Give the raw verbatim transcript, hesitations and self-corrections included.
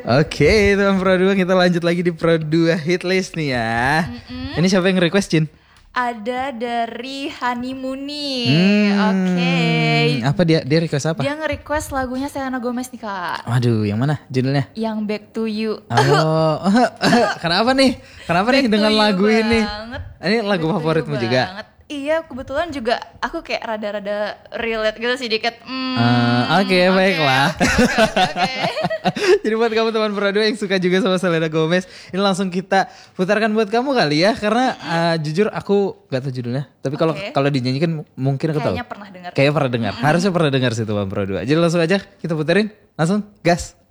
Oke, teman Pro dua, kita lanjut lagi di Pro dua Hitlist nih ya. Mm-mm. Ini siapa yang request, Cin? Ada dari Honeymooni. Hmm, Oke. Apa dia? Dia request apa? Dia nge-request lagunya Selena Gomez nih, Kak. Waduh, yang mana judulnya? Yang Back to You. Oh, kenapa nih? Kenapa Back nih dengan lagu banget. ini? Ini lagu Back favoritmu juga? Banget. Iya, kebetulan juga aku kayak rada-rada relate gitu sih dikit. Hmm, uh, Oke, okay, okay, baiklah. Okay, okay, okay. Jadi buat kamu teman Pro dua yang suka juga sama Selena Gomez, ini langsung kita putarkan buat kamu kali ya, karena uh, jujur aku gak tahu judulnya. Tapi kalau okay. kalau dinyanyikan mungkin aku tahu. Kayaknya pernah dengar. Kayaknya pernah dengar. Mm-hmm. Harusnya pernah dengar sih teman Pro dua. Jadi langsung aja kita puterin, langsung gas.